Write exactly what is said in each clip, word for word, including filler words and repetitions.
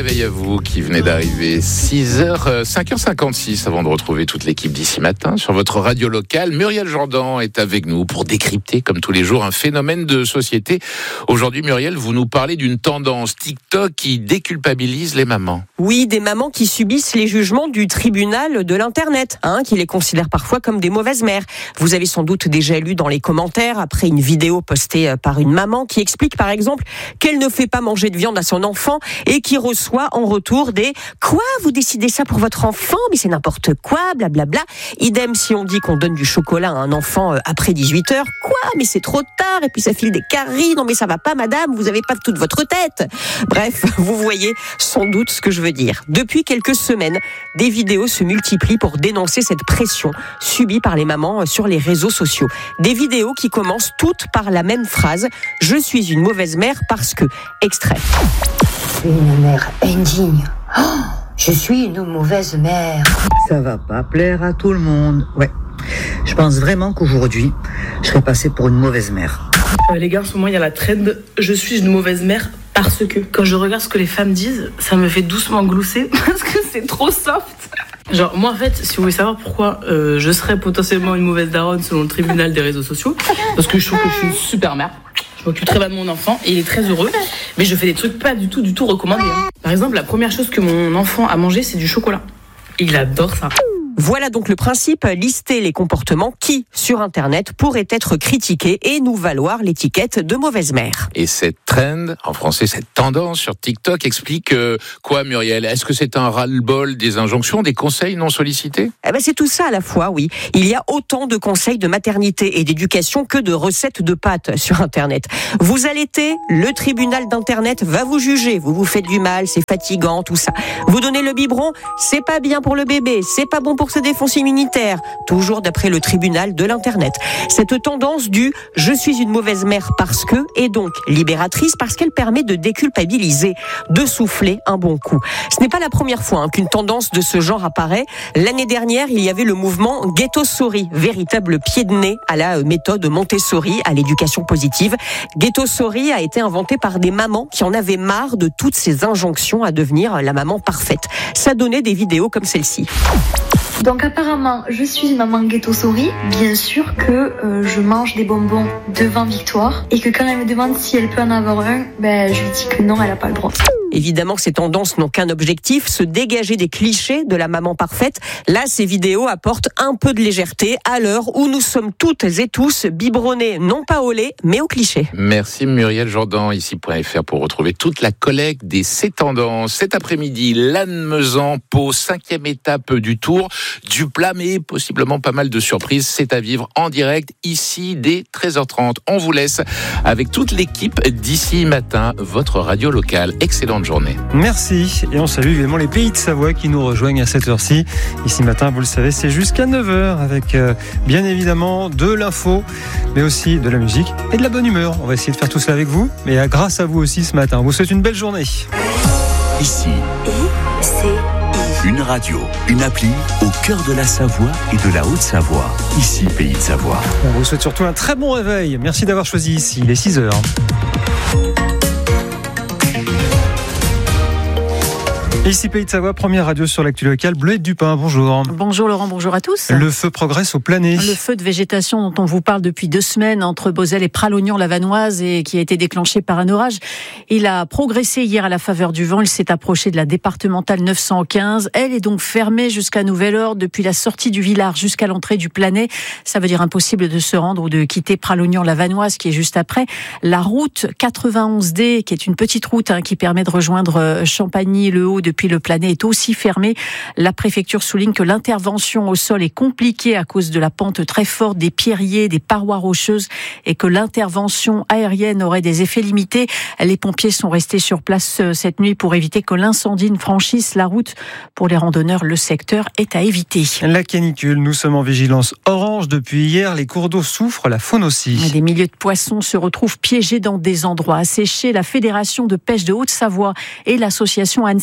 réveil à vous qui venez d'arriver. six heures, cinq heures cinquante-six avant de retrouver toute l'équipe d'ici matin sur votre radio locale. Muriel Jourdan est avec nous pour décrypter, comme tous les jours, un phénomène de société. Aujourd'hui, Muriel, vous nous parlez d'une tendance TikTok qui déculpabilise les mamans. Oui, des mamans qui subissent les jugements du tribunal de l'Internet, hein, qui les considère parfois comme des mauvaises mères. Vous avez sans doute déjà lu dans les commentaires, après une vidéo postée par une maman qui explique par exemple qu'elle ne fait pas manger de viande à son enfant et qui reçoit en retour des « Quoi, vous décidez ça pour votre enfant ? Mais c'est n'importe quoi, blablabla ». Idem si on dit qu'on donne du chocolat à un enfant après dix-huit heures. « Quoi, mais c'est trop tard et puis ça file des caries. Non mais ça va pas madame, vous avez pas toute votre tête ». Bref, vous voyez sans doute ce que je veux dire. Depuis quelques semaines, des vidéos se multiplient pour dénoncer cette pression subie par les mamans sur les réseaux sociaux. Des vidéos qui commencent toutes par la même phrase « Je suis une mauvaise mère parce que… » Extrait. Je suis une mère indigne. Oh, je suis une mauvaise mère. Ça va pas plaire à tout le monde. Ouais. Je pense vraiment qu'aujourd'hui, je serais passée pour une mauvaise mère. Euh, les gars, en ce moment, il y a la trend « Je suis une mauvaise mère parce que… » Quand je regarde ce que les femmes disent, ça me fait doucement glousser parce que c'est trop soft. Genre, moi, en fait, si vous voulez savoir pourquoi euh, je serais potentiellement une mauvaise daronne selon le tribunal des réseaux sociaux, parce que je trouve que je suis une super mère. Je m'occupe très bien de mon enfant et il est très heureux, mais je fais des trucs pas du tout, du tout recommandés. Hein. Par exemple, la première chose que mon enfant a mangé, c'est du chocolat. Il adore ça. Voilà donc le principe, lister les comportements qui, sur Internet, pourraient être critiqués et nous valoir l'étiquette de mauvaise mère. Et cette trend, en français, cette tendance sur TikTok explique euh, quoi, Muriel ? Est-ce que c'est un ras-le-bol des injonctions, des conseils non sollicités ? Eh ben c'est tout ça à la fois, oui. Il y a autant de conseils de maternité et d'éducation que de recettes de pâtes sur Internet. Vous allaitez, le tribunal d'Internet va vous juger. Vous vous faites du mal, c'est fatigant, tout ça. Vous donnez le biberon, c'est pas bien pour le bébé, c'est pas bon pour sa défense immunitaire, toujours d'après le tribunal de l'Internet. Cette tendance du « je suis une mauvaise mère parce que » est donc libératrice parce qu'elle permet de déculpabiliser, de souffler un bon coup. Ce n'est pas la première fois hein, qu'une tendance de ce genre apparaît. L'année dernière, il y avait le mouvement Ghetto-Sorry, véritable pied de nez à la méthode Montessori, à l'éducation positive. Ghetto-Sorry a été inventé par des mamans qui en avaient marre de toutes ces injonctions à devenir la maman parfaite. Ça donnait des vidéos comme celle-ci. Donc apparemment, je suis une maman ghetto-souris. Bien sûr que euh, je mange des bonbons devant Victoire et que quand elle me demande si elle peut en avoir un, ben je lui dis que non, elle n'a pas le droit. Évidemment, ces tendances n'ont qu'un objectif, se dégager des clichés de la maman parfaite. Là, ces vidéos apportent un peu de légèreté à l'heure où nous sommes toutes et tous biberonnés, non pas au lait, mais au cliché. Merci Muriel Jourdan, ici point F R, pour retrouver toute la collecte des ces tendances. Cet après-midi, Lannemezan, Pau, cinquième étape du Tour. Du plat, mais possiblement pas mal de surprises. C'est à vivre en direct ici dès treize heures trente. On vous laisse avec toute l'équipe d'ici matin, votre radio locale. Excellente journée. Merci. Et on salue évidemment les Pays de Savoie qui nous rejoignent à cette heure-ci. Ici matin, vous le savez, c'est jusqu'à neuf heures avec euh, bien évidemment de l'info, mais aussi de la musique et de la bonne humeur. On va essayer de faire tout ça avec vous, mais euh, grâce à vous aussi ce matin. On vous souhaite une belle journée. Ici, Et c'est une radio, une appli au cœur de la Savoie et de la Haute-Savoie. Ici, Pays de Savoie. On vous souhaite surtout un très bon réveil. Merci d'avoir choisi ici. Il est six heures. Ici Pays de Savoie, première radio sur l'actu locale. Bleuette Dupin, bonjour. Bonjour Laurent, bonjour à tous. Le feu progresse au Planet. Le feu de végétation dont on vous parle depuis deux semaines entre Beauzelle et Pralognan-la-Vanoise et qui a été déclenché par un orage. Il a progressé hier à la faveur du vent. Il s'est approché de la départementale neuf cent quinze. Elle est donc fermée jusqu'à nouvel ordre depuis la sortie du Villard jusqu'à l'entrée du Planet. Ça veut dire impossible de se rendre ou de quitter Pralognan-la-Vanoise qui est juste après. La route quatre-vingt-onze D, qui est une petite route hein, qui permet de rejoindre Champagny-le-Haut depuis le Planet, est aussi fermée. La préfecture souligne que l'intervention au sol est compliquée à cause de la pente très forte des pierriers, des parois rocheuses et que l'intervention aérienne aurait des effets limités. Les pompiers sont restés sur place cette nuit pour éviter que l'incendie ne franchisse la route. Pour les randonneurs, le secteur est à éviter. La canicule, nous sommes en vigilance orange depuis hier. Les cours d'eau souffrent, la faune aussi. Des milliers de poissons se retrouvent piégés dans des endroits asséchés. La Fédération de pêche de Haute-Savoie et l'association Annecy Rivière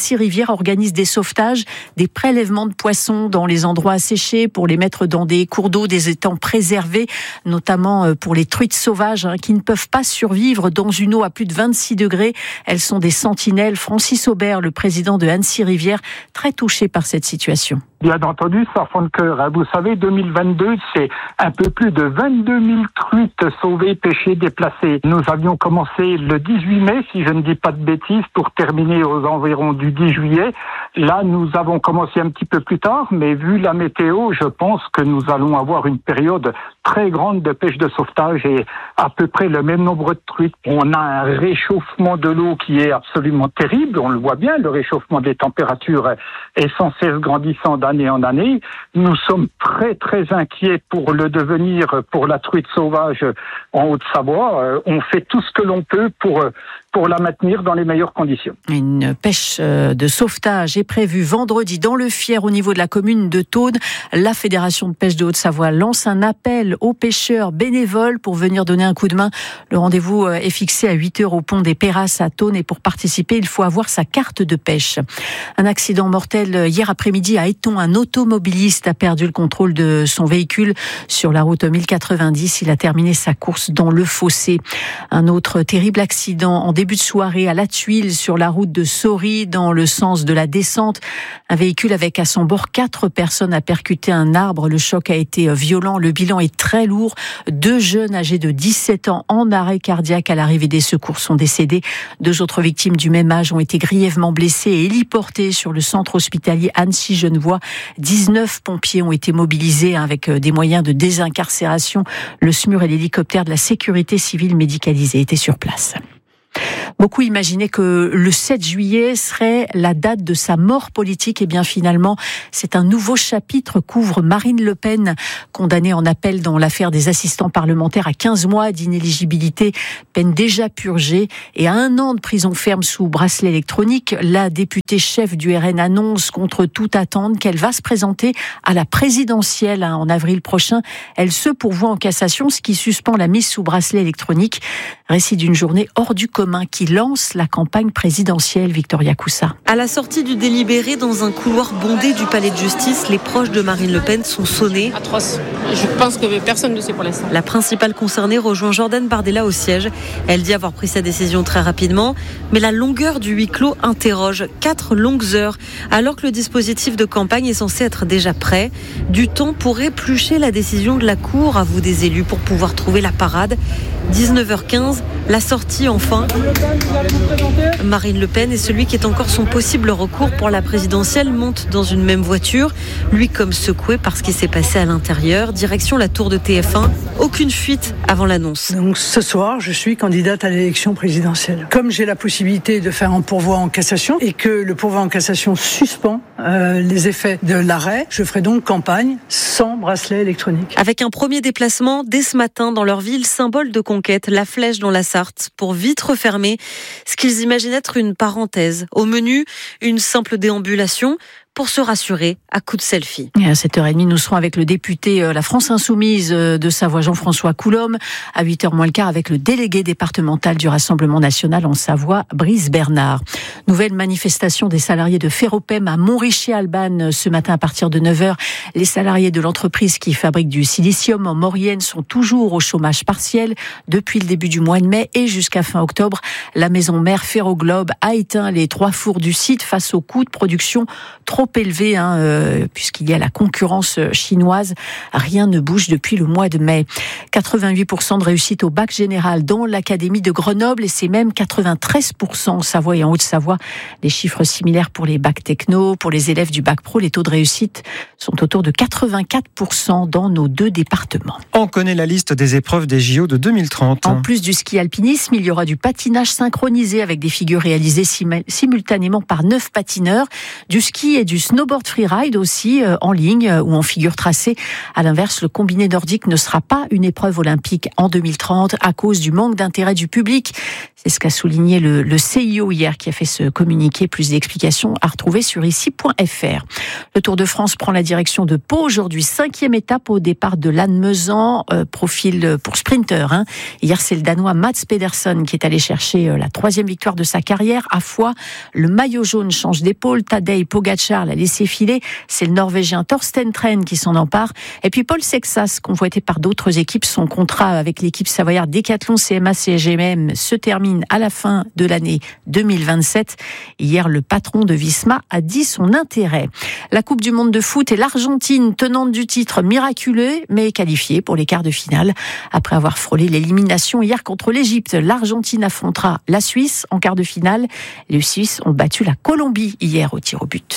rivière organise des sauvetages, des prélèvements de poissons dans les endroits asséchés pour les mettre dans des cours d'eau, des étangs préservés, notamment pour les truites sauvages hein, qui ne peuvent pas survivre dans une eau à plus de vingt-six degrés. Elles sont des sentinelles. Francis Aubert, le président de Annecy Rivière, très touché par cette situation. Bien entendu, ça fond de cœur. Vous savez, deux mille vingt-deux, c'est un peu plus de vingt-deux mille truites sauvées, pêchées, déplacées. Nous avions commencé le dix-huit mai, si je ne dis pas de bêtises, pour terminer aux environs du dix juillet. Là, nous avons commencé un petit peu plus tard, mais vu la météo, je pense que nous allons avoir une période très grande de pêche de sauvetage et à peu près le même nombre de truites. On a un réchauffement de l'eau qui est absolument terrible, on le voit bien, le réchauffement des températures est sans cesse grandissant d'année en année. Nous sommes très très inquiets pour le devenir pour la truite sauvage en Haute-Savoie. On fait tout ce que l'on peut pour pour la maintenir dans les meilleures conditions. Une pêche de sauvetage est prévue vendredi dans le Fier au niveau de la commune de Thônes. La Fédération de pêche de Haute-Savoie lance un appel aux pêcheurs bénévoles pour venir donner un coup de main. Le rendez-vous est fixé à huit heures au pont des Perrasses à Thônes et pour participer, il faut avoir sa carte de pêche. Un accident mortel hier après-midi à Éton. Un automobiliste a perdu le contrôle de son véhicule sur la route mille quatre-vingt-dix. Il a terminé sa course dans le fossé. Un autre terrible accident en début de soirée à La Tuile sur la route de Saury dans le sens de la descente. Un véhicule avec à son bord quatre personnes a percuté un arbre. Le choc a été violent. Le bilan est très lourd. Deux jeunes âgés de dix-sept ans en arrêt cardiaque à l'arrivée des secours sont décédés. Deux autres victimes du même âge ont été grièvement blessées et héliportées sur le centre hospitalier Annecy-Genevois. dix-neuf pompiers ont été mobilisés avec des moyens de désincarcération. Le S M U R et l'hélicoptère de la sécurité civile médicalisée étaient sur place. Beaucoup imaginaient que le sept juillet serait la date de sa mort politique. Et bien finalement, c'est un nouveau chapitre qu'ouvre Marine Le Pen, condamnée en appel dans l'affaire des assistants parlementaires à quinze mois d'inéligibilité, peine déjà purgée, et à un an de prison ferme sous bracelet électronique. La députée chef du R N annonce contre toute attente qu'elle va se présenter à la présidentielle en avril prochain. Elle se pourvoit en cassation, ce qui suspend la mise sous bracelet électronique. Récit d'une journée hors du commun qui lance la campagne présidentielle. Victoria Coussa. À la sortie du délibéré, dans un couloir bondé du palais de justice, les proches de Marine Le Pen sont sonnés. Atroce. Je pense que personne ne sait pour l'instant. La principale concernée rejoint Jordan Bardella au siège. Elle dit avoir pris sa décision très rapidement, mais la longueur du huis clos interroge. Quatre longues heures, alors que le dispositif de campagne est censé être déjà prêt. Du temps pour éplucher la décision de la Cour, à vous des élus, pour pouvoir trouver la parade. dix-neuf heures quinze, la sortie enfin. Marine Le Pen et celui qui est encore son possible recours pour la présidentielle montent dans une même voiture. Lui comme secoué par ce qui s'est passé à l'intérieur. Direction la tour de T F un. Aucune fuite avant l'annonce. Donc ce soir, je suis candidate à l'élection présidentielle. Comme j'ai la possibilité de faire un pourvoi en cassation et que le pourvoi en cassation suspend euh, les effets de l'arrêt, je ferai donc campagne sans bracelet électronique. Avec un premier déplacement dès ce matin dans leur ville, symbole de conquête, la Flèche dans la Sarthe, pour vite refermer ce qu'ils imaginent être une parenthèse. Au menu, une simple déambulation pour se rassurer à coups de selfie. Et à sept heures trente, nous serons avec le député La France Insoumise de Savoie, Jean-François Coulombe. À huit heures moins le quart, avec le délégué départemental du Rassemblement national en Savoie, Brice Bernard. Nouvelle manifestation des salariés de Ferropem à Montrichet-Albanne ce matin à partir de neuf heures. Les salariés de l'entreprise qui fabrique du silicium en Maurienne sont toujours au chômage partiel depuis le début du mois de mai et jusqu'à fin octobre. La maison mère Ferroglobe a éteint les trois fours du site face aux coûts de production trop élevé, hein, euh, puisqu'il y a la concurrence chinoise. Rien ne bouge depuis le mois de mai. quatre-vingt-huit pour cent de réussite au bac général dans l'académie de Grenoble et c'est même quatre-vingt-treize pour cent en Savoie et en Haute-Savoie. Les chiffres similaires pour les bacs techno, pour les élèves du bac pro. Les taux de réussite sont autour de quatre-vingt-quatre pour cent dans nos deux départements. On connaît la liste des épreuves des J O de deux mille trente. En plus du ski alpinisme, il y aura du patinage synchronisé avec des figures réalisées sim- simultanément par neuf patineurs, du ski et du snowboard freeride aussi euh, en ligne euh, ou en figure tracée. À l'inverse, le combiné nordique ne sera pas une épreuve olympique en deux mille trente à cause du manque d'intérêt du public. C'est ce qu'a souligné le, le C I O hier qui a fait ce ce communiqué. Plus d'explications à retrouver sur ici point f r. Le Tour de France prend la direction de Pau aujourd'hui. Cinquième étape au départ de Lannemezan, euh, profil pour sprinter. Hein. Hier, c'est le Danois Mats Pedersen qui est allé chercher euh, la troisième victoire de sa carrière. À Foix, le maillot jaune change d'épaule. Tadej Pogacar l'a laissé filer. C'est le Norvégien Thorsten Tren qui s'en empare. Et puis Paul Sexas, convoité par d'autres équipes, son contrat avec l'équipe savoyarde Decathlon C M A C G M se termine à la fin de l'année deux mille vingt-sept. Hier, le patron de Visma a dit son intérêt. La Coupe du Monde de foot et l'Argentine, tenante du titre, miraculeux, mais qualifiée pour les quarts de finale. Après avoir frôlé l'élimination hier contre l'Égypte, l'Argentine affrontera la Suisse en quart de finale. Les Suisses ont battu la Colombie hier au tir au but.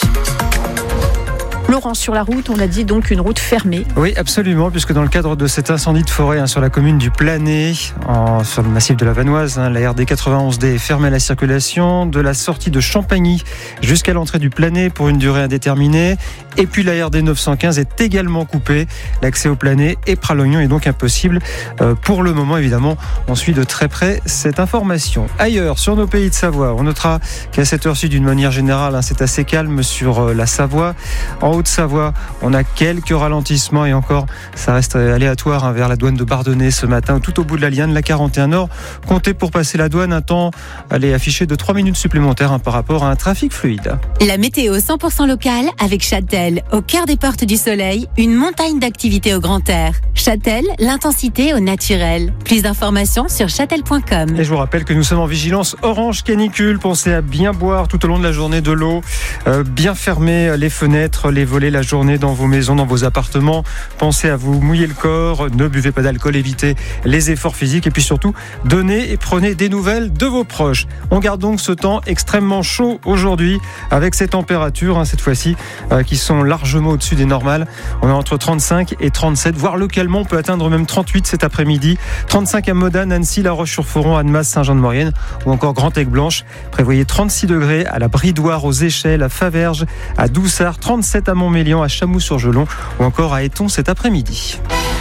Laurent, sur la route, on a dit donc une route fermée. Oui, absolument, puisque dans le cadre de cet incendie de forêt hein, sur la commune du Planay, en, sur le massif de la Vanoise, hein, la R D quatre-vingt-onze D est fermée à la circulation de la sortie de Champagny jusqu'à l'entrée du Planay pour une durée indéterminée. Et puis la R D neuf cent quinze est également coupée. L'accès au Planay et Pralognon est donc impossible. Euh, pour le moment, évidemment, on suit de très près cette information. Ailleurs, sur nos pays de Savoie, on notera qu'à cette heure-ci, d'une manière générale, hein, c'est assez calme sur euh, la Savoie. En Haute-Savoie, on a quelques ralentissements et encore, ça reste aléatoire hein, vers la douane de Bardonnay ce matin, tout au bout de la liane, la quarante et un Nord. Comptez pour passer la douane un temps allez, affiché de trois minutes supplémentaires hein, par rapport à un trafic fluide. La météo cent pour cent locale avec Châtel, au cœur des portes du soleil, une montagne d'activités au grand air. Châtel, l'intensité au naturel. Plus d'informations sur châtel point com. Et je vous rappelle que nous sommes en vigilance orange canicule. Pensez à bien boire tout au long de la journée de l'eau, euh, bien fermer les fenêtres, les volets la journée dans vos maisons, dans vos appartements. Pensez à vous mouiller le corps, ne buvez pas d'alcool, évitez les efforts physiques et puis surtout, donnez et prenez des nouvelles de vos proches. On garde donc ce temps extrêmement chaud aujourd'hui avec ces températures, hein, cette fois-ci, euh, qui sont largement au-dessus des normales. On est entre trente-cinq et trente-sept, voire localement, on peut atteindre même trente-huit cet après-midi. trente-cinq à Modane, Annecy, La Roche-sur-Foron, Annemasse, Saint-Jean-de-Maurienne ou encore Grand-Aigle-Blanche. Prévoyez trente-six degrés à la Bridoire, aux Échelles, à Faverges, à Doussard, trente-sept à Montmélian, à Chamoux-sur-Gelon ou encore à Éton cet après-midi.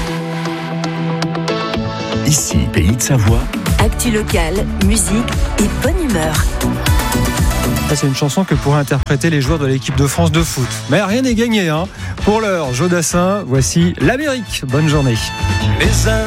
Ici, Pays de Savoie. Actu locale, musique et bonne humeur. Ça, c'est une chanson que pourraient interpréter les joueurs de l'équipe de France de foot. Mais rien n'est gagné, hein. Pour l'heure, Joe Dassin, voici l'Amérique. Bonne journée.